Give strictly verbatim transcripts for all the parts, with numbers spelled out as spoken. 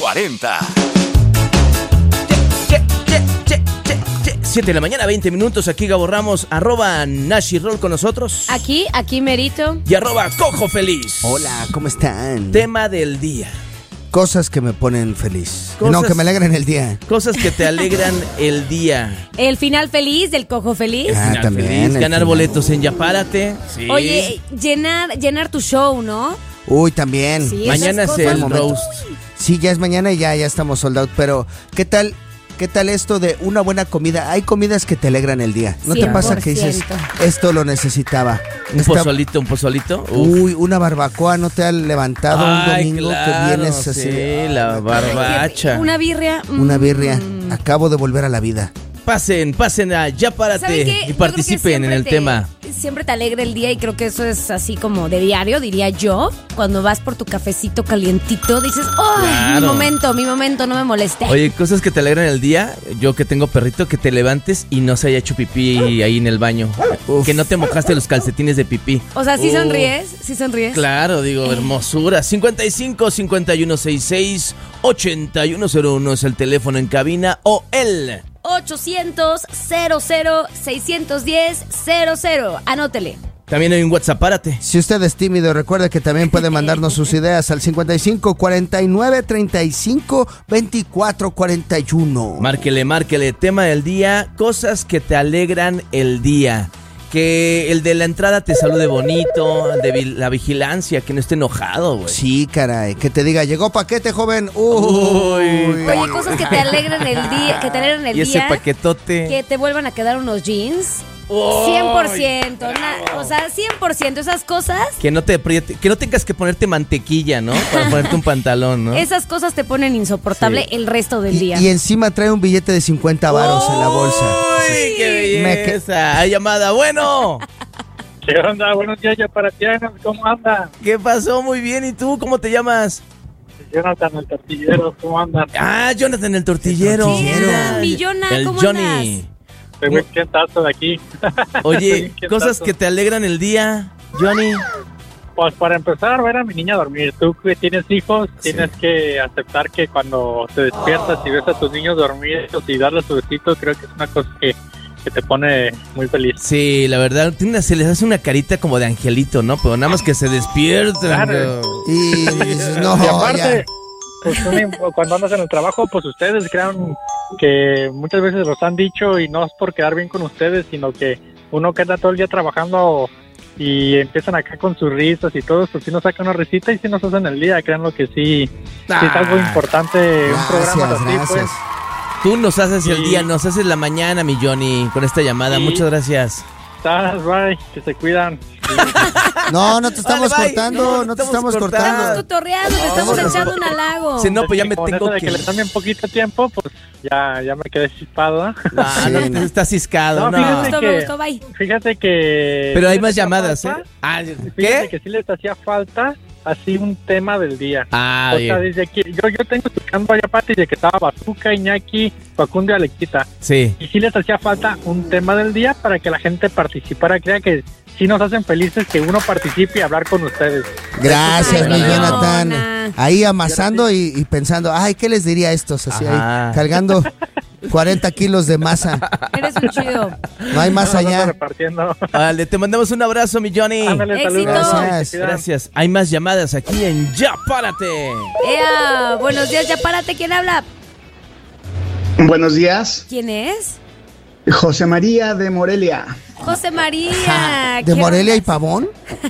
cuarenta. siete de la mañana, veinte minutos. Aquí Gabo Ramos, arroba Nashi Roll con nosotros. Aquí, aquí Merito. Y arroba Cojo Feliz. Hola, ¿cómo están? Tema del día. Cosas que me ponen feliz. Cosas, no, que me alegran el día. Cosas que te alegran el día. El final feliz del Cojo Feliz. Ah, Final también. feliz, ganar final. boletos en Yapárate. Sí. Oye, llenar, llenar tu show, ¿no? Uy, también. Sí, mañana esas es cosas. el momento. roast. Sí, ya es mañana y ya, ya estamos sold out. Pero, ¿qué tal? ¿Qué tal esto de una buena comida? Hay comidas que te alegran el día. ¿No te pasa que dices, esto lo necesitaba? Un Esta- pozolito, un pozolito. Uf. Uy, una barbacoa no te ha levantado Ay, un domingo claro, que vienes así. sí, la barbacha. Una birria. mm. Una birria. Acabo de volver a la vida. Pasen, pasen a Yapárate ¿Saben qué? Yo y creo que participen en siempre el te- tema. Siempre te alegra el día y creo que eso es así como de diario, diría yo. Cuando vas por tu cafecito calientito, dices, ¡oh! Claro. Mi momento, mi momento, no me moleste. Oye, cosas que te alegran el día. Yo que tengo perrito, que te levantes y no se haya hecho pipí ahí en el baño. Uf. Que no te mojaste los calcetines de pipí. O sea, ¿sí Uh, sonríes? ¿Sí sonríes? Claro, digo, hermosura. cincuenta y cinco, cincuenta y uno, sesenta y seis, ochenta y uno cero uno es el teléfono en cabina o el... ochocientos, cero cero, seiscientos diez, cero cero. Anótele. También hay un WhatsApp, párate. Si usted es tímido, recuerde que también puede mandarnos sus ideas al cincuenta y cinco, cuarenta y nueve, treinta y cinco, veinticuatro, cuarenta y uno. Márquele, márquele. Tema del día, cosas que te alegran el día. Que el de la entrada te salude bonito, el de vi- la vigilancia, que no esté enojado, güey. Sí, caray, que te diga, llegó paquete, joven. Uy. Uy. Oye, cosas que te alegran el día, que te alegran el Y ese día. paquetote. Que te vuelvan a quedar unos jeans. Uy, cien por ciento. na- bravo. o sea, cien por ciento. Esas cosas, Que no te apriete, que no tengas que ponerte mantequilla, ¿no? Para ponerte un pantalón, ¿no? esas cosas te ponen insoportable Sí. el resto del Y, día. y encima trae un billete de cincuenta varos en la bolsa. ¡Uy, qué Me que- belleza! Hay llamada, bueno. ¿Qué onda? Buenos días, ya para ti, ¿cómo anda? ¿Qué pasó? Muy bien, ¿y tú? ¿Cómo te llamas? Jonathan, el tortillero, ¿cómo andan? Ah, Jonathan el tortillero. El tortillero. Ah, mi Jonah, El ¿cómo Johnny. andas? Estoy muy quentazo de aquí. Oye, ¿Qué cosas tanto? que te alegran el día, Johnny. Pues para empezar, ver a mi niña dormir. Tú que tienes hijos, tienes que aceptar que cuando te despiertas y ves a tus niños dormidos y darles su besito, creo que es una cosa que, que te pone muy feliz. Sí, la verdad, tiene una- se les hace una carita como de angelito, ¿no? Pero nada más que se despiertan. Claro. ¿no? Y dices, no, y aparte, ya. pues uno, cuando andas en el trabajo, pues ustedes crean que muchas veces los han dicho y no es por quedar bien con ustedes, sino que uno queda todo el día trabajando y empiezan acá con sus risas y todo, pues si nos sacan una risita y si nos hacen el día, créanlo que sí, sí es algo importante, un programa Gracias, así, pues. gracias. Tú nos haces el Sí. día, nos haces la mañana, mi Johnny, con esta llamada. Sí. Muchas gracias. Estás, bye, que se cuidan. No, no te estamos Vale, bye. cortando, No, no, no te estamos estamos cortando. Estamos cortando. cotorreando, te estamos Estamos- echando un halago. Si no, pues ya Es me que con tengo eso de que... que le dan bien poquito tiempo, pues ya, ya me quedé chispado, ¿eh? No, Sí, no, no. está ciscado, No, no. Me fíjate gustó, que- me gustó, bye. Fíjate que... Pero hay sí más les hacía llamadas, ¿eh? falta, Ah, Fíjate ¿qué? que sí les hacía falta así un tema del día. Ah, O sea, bien. desde aquí, yo, yo tengo escuchando allá aparte de que estaba Bazooka, Iñaki, Facundo y Alequita. Sí. Y sí les hacía falta un tema del día para que la gente participara. Crea que sí nos hacen felices que uno participe y hablar con ustedes. Gracias, Ay, mi Jonah. Jonathan. Ahí amasando y, y pensando, ay, ¿qué les diría a estos? Así Ajá. ahí, cargando cuarenta kilos de masa. Eres un chido. No hay más Nos ando allá. repartiendo. Vale, te mandamos un abrazo, mi Johnny. Ándale, Éxito. saludos. Gracias. Se cuidan. Gracias. Hay más llamadas aquí en Ya Párate. Ea, buenos días, ya párate. ¿Quién habla? Buenos días, ¿Quién es? José María de Morelia. José María. ¿De ¿Qué Morelia y onda? Pavón?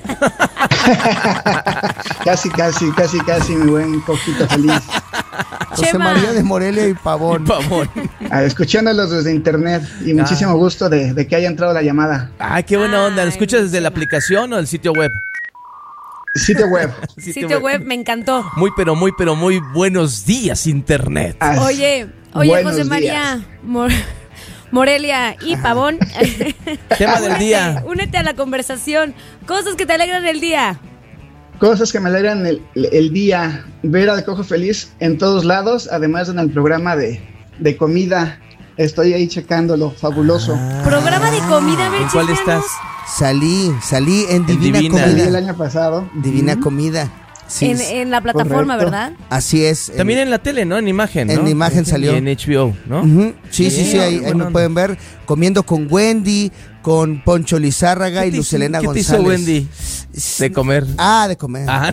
Casi, casi, casi, casi, mi buen cojito feliz. José Chema. María de Morelia y Pavón. Pavón. Ah, escuchándolos desde internet y muchísimo gusto de, de que haya entrado la llamada. Ay, qué buena onda. ¿Lo Ay, escuchas desde la Chema. aplicación o el sitio web? Sitio web. Sitio web, me encantó. Muy, pero muy, pero muy buenos días, internet. Ah, Oye, oye, buenos José María. Mor- Morelia y Pavón. Tema del día. Únete a la conversación. Cosas que te alegran el día. Cosas que me alegran el, el día, ver al cojo feliz en todos lados, además en el programa de, de comida. Estoy ahí checándolo, fabuloso. Programa de comida, a ver, ¿En cuál chismeanos. estás? Salí, salí en Divina, Divina. Salí el Comida. año pasado. Divina Ujú. Comida. Sí, en, en la plataforma, correcto. ¿verdad? Así es. También en la tele, ¿no? En imagen, ¿no? En imagen salió. Y en H B O, ¿no? Uh-huh. Sí, sí, sí, Sí, ahí, ahí buena me onda. pueden ver comiendo con Wendy, con Poncho Lizárraga ¿Qué y te hizo- Lucelena ¿Qué te González. hizo Wendy? De comer. Ah, de comer. Ah,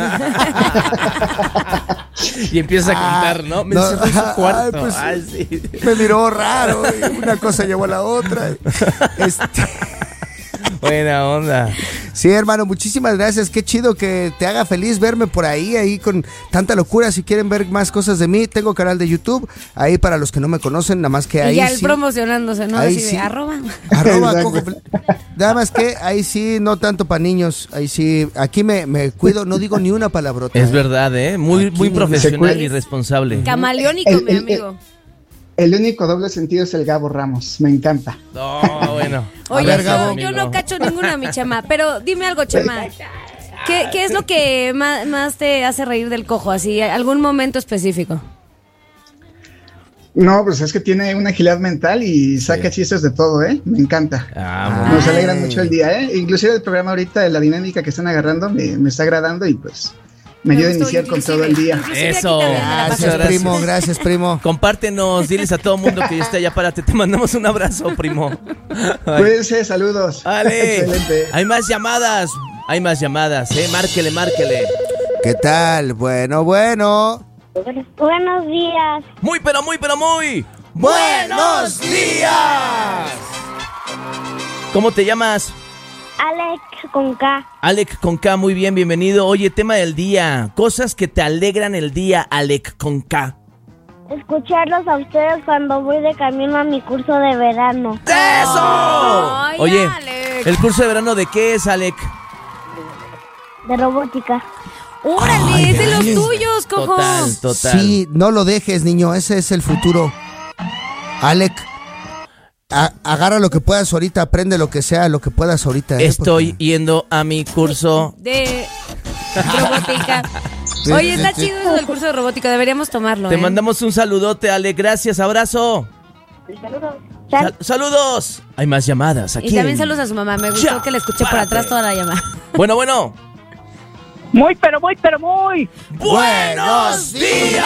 y empieza a contar, ¿no? Me no. encerró en su cuarto. Ay, pues, Ay, sí. Me miró raro, y una cosa llevó a la otra. Este, Buena onda. sí, hermano, muchísimas gracias. Qué chido que te haga feliz verme por ahí, ahí con tanta locura. Si quieren ver más cosas de mí, tengo canal de YouTube. Ahí para los que no me conocen, nada más que ahí y ya él sí. promocionándose, ¿no? Ahí Así sí. de arroba. Arroba Exacto. Cojo Fel- Nada más que ahí sí, no tanto para niños. Ahí sí, aquí me, me cuido, no digo ni una palabrota. Es ¿eh? verdad, ¿eh? Muy, Aquí muy no- profesional Se y responsable. Camaleónico, El- mi el- amigo. El único doble sentido es el Gabo Ramos. Me encanta. No, bueno. Oye, ver, yo- Gabo. yo, no cacho ninguna, mi Chema. Pero dime algo, Chema. ¿Qué, qué es lo que más, más te hace reír del Cojo? Así, algún momento específico. No, pues es que tiene una agilidad mental y saca chistes de todo, ¿eh? Me encanta. Ah, Nos Ay. alegra mucho el día, ¿eh? Inclusive el programa ahorita, la dinámica que están agarrando, me, me está agradando y pues me ayuda a gustó, iniciar con inclusive- todo el día. inclusive aquí Eso. también me la Gracias, paso. Gracias. primo, gracias, primo. compártenos, diles a todo mundo que ya está allá, párate. Te mandamos un abrazo, primo. Ay. Cuídense, saludos. Vale. Excelente. Hay más llamadas. Hay más llamadas, ¿eh? Márquele, márquele. ¿Qué tal? Bueno, bueno. Buenos días. Muy, pero muy, pero muy. ¡Buenos días! ¿Cómo te llamas? Alex con K. Alec con K, muy bien, bienvenido. Oye, tema del día. Cosas que te alegran el día, Alec con K. Escucharlos a ustedes cuando voy de camino a mi curso de verano. ¡Eso! Ay, Oye, Alec. ¿el curso de verano de qué es, Alec? De robótica. ¡Órale! Ay, ¡Es de los Alex. tuyos, Cojo! Total, total. Sí, no lo dejes, niño, ese es el futuro. Alec, a- agarra lo que puedas ahorita, aprende lo que sea, lo que puedas ahorita. ¿eh? Estoy Porque- yendo a mi curso. De robótica. Oye, está chido eso del curso de robótica. Deberíamos tomarlo, Te ¿eh? mandamos un saludote, Alec. Gracias, abrazo. Sal- saludos. Hay más llamadas aquí. Y también saludos a su mamá. Me gustó Ya, que le escuché por párate. atrás toda la llamada. Bueno, bueno. Muy, pero muy, pero muy. ¡Buenos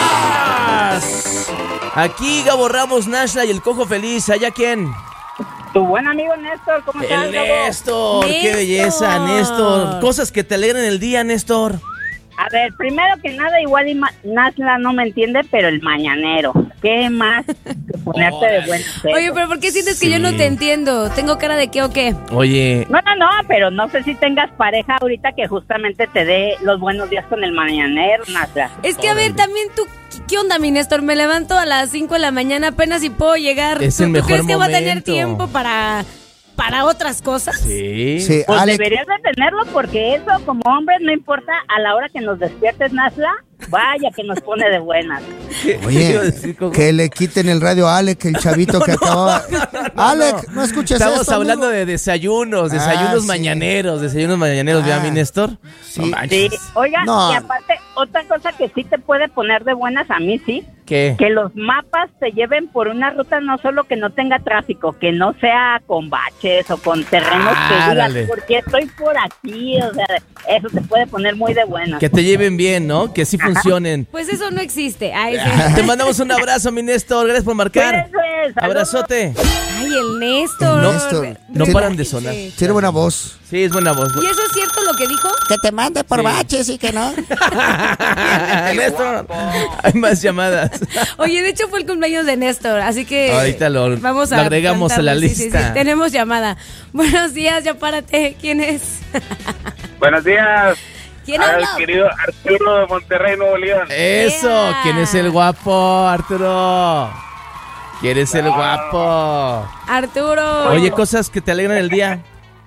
días! Aquí Gabo Ramos, Nashla y el Cojo Feliz. ¿Allá quién? Tu buen amigo Néstor, ¿cómo estás, El Gabo? Néstor. ¡Qué Néstor. belleza, Néstor! Cosas que te alegran el día, Néstor. A ver, primero que nada, igual y ma- Nasla no me entiende, pero el mañanero. ¿Qué más que ponerte de buen pedo? Oye, pero ¿por qué sientes que yo no Sí. te entiendo? ¿Tengo cara de qué o qué? Oye, No, no, no, pero no sé si tengas pareja ahorita que justamente te dé los buenos días con el mañanero, Nasla. Es que, a ver, también tú, ¿qué- ¿qué onda, mi Néstor? Me levanto a las cinco de la mañana apenas y puedo llegar. Es ¿Tú, el tú mejor crees que va a tener momento. tiempo para, para otras cosas? sí. Sí, Pues Alec, deberías de tenerlo porque eso, como hombres, no importa a la hora que nos despiertes, Nasla, vaya que nos pone de buenas. ¿Qué- qué oye, iba a decir, Cojo? que le quiten el radio a Alec, el chavito que acababa. Alec, no escuches Estamos esto, hablando amigo. de desayunos, Ah, desayunos sí. mañaneros, desayunos mañaneros, ¿verdad, Ah, mi Néstor? sí. No manches. Sí, oiga, No. y aparte, otra cosa que sí te puede poner de buenas a mí, sí, ¿Qué? que los mapas te lleven por una ruta no solo que no tenga tráfico, que no sea con baches o con terrenos que Árale. digas, porque estoy por aquí, o sea, eso te puede poner muy de buenas. Que te lleven bien, ¿no? Que sí funcionen. Pues eso no existe. Ay, sí. Te mandamos un abrazo, mi Néstor. Gracias por marcar. Cuídense, saludos. Abrazote. Ay, el Néstor. El Néstor. No Sí. paran de sonar. Sí. Tiene buena voz. Sí, es buena voz. ¿Y eso es cierto lo que dijo? Que te mande por Sí. baches y que no. Néstor, hay más llamadas. Oye, de hecho fue el cumpleaños de Néstor, así que Ahorita lo- vamos a lo agregamos a la cantarle. Sí, sí, lista. sí, tenemos llamada. Buenos días, ya párate. ¿Quién es? Buenos días, ¿Quién al habla? querido Arturo de Monterrey, Nuevo León. Eso, Yeah. ¿quién es el guapo, Arturo? ¿Quién es el guapo? Arturo. Oye, cosas que te alegran el día.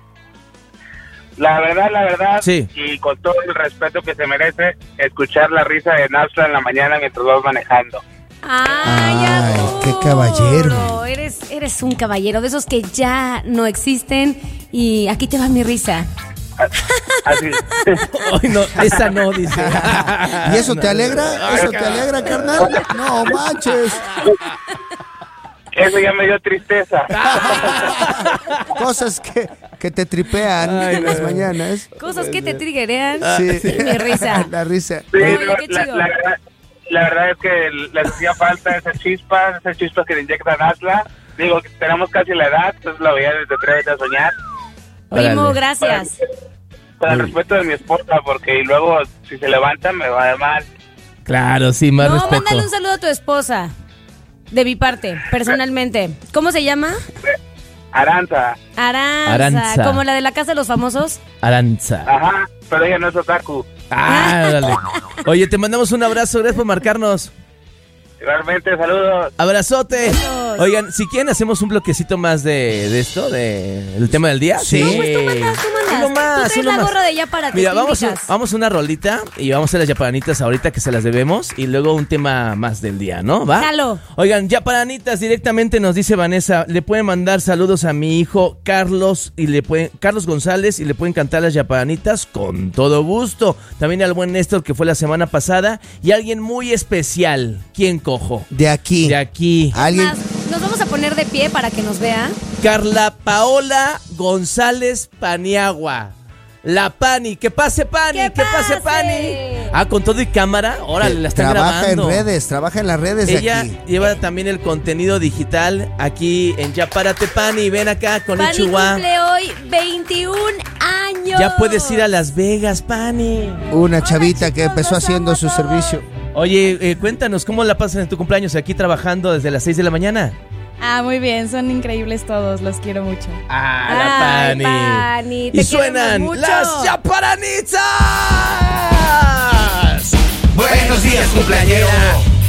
La verdad, la verdad, Sí. y con todo el respeto que se merece, escuchar la risa de Nasla en la mañana mientras vas manejando. Ay, Ay, Arturo. qué caballero. Eres, eres un caballero, de esos que ya no existen. Y aquí te va mi risa. Así. Ay, no, esa no, dice. ¿Y eso te alegra? ¿Eso te alegra, carnal? No manches. Eso ya me dio tristeza. Cosas que, que te tripean Ay, en no. las mañanas. Cosas que te triggerean. Sí. Mi risa. La risa. Sí, Oye, no, qué la, chido. la verdad, la verdad es que les hacía falta esas chispas, esas chispas que le inyectan Asla. Digo, que tenemos casi la edad, entonces la veía desde Atrévete a Soñar. Primo, Órale. gracias. Para el respeto de mi esposa, porque y luego si se levanta me va a mal. Claro, sí, más No, respeto. mándale un saludo a tu esposa. De mi parte, personalmente. ¿Cómo se llama? Aranza, Aranza. Aranza. ¿Como la de la casa de los famosos? Aranza. ajá, pero ella no es otaku. Ah, órale. Oye, te mandamos un abrazo, gracias por marcarnos. Igualmente, saludos. Abrazote. Besos. Oigan, si quieren hacemos un bloquecito más de, de esto, de el tema del día. Sí. No, pues tú mandas, tú mandas. Uno más, tú traes uno la más. gorra de ya para ti. Mira, tú vamos, a- indicas. vamos a una rolita y vamos a las yaparanitas ahorita que se las debemos y luego un tema más del día, ¿no? ¿Va? Jalo. Oigan, yaparanitas, directamente nos dice Vanessa, le pueden mandar saludos a mi hijo Carlos y le pueden Carlos González y le pueden cantar las yaparanitas con todo gusto. También al buen Néstor que fue la semana pasada y alguien muy especial. ¿Quién, cojo? De aquí. De aquí. Alguien. Más, nos vamos a poner de pie para que nos vean. Carla Paola González Paniagua. La Pani, que pase Pani, ¡Que que pase pase! Pani. Ah, con todo y cámara, órale, la están trabaja grabando. en redes, trabaja en las redes de Ella aquí. lleva también el contenido digital aquí en Ya Párate Pani, ven acá con Pani Chihuahua. cumple hoy veintiún años. Ya puedes ir a Las Vegas, Pani. Una chavita que chicos, empezó los haciendo amo su todos. servicio. Oye, eh, cuéntanos, ¿cómo la pasas en tu cumpleaños aquí trabajando desde las seis de la mañana? Ah, muy bien, son increíbles todos, los quiero mucho. Ah, Ay, la Pani. Pani, te Y suenan queremos mucho. las Yaparanitas. Buenos días, cumpleañero.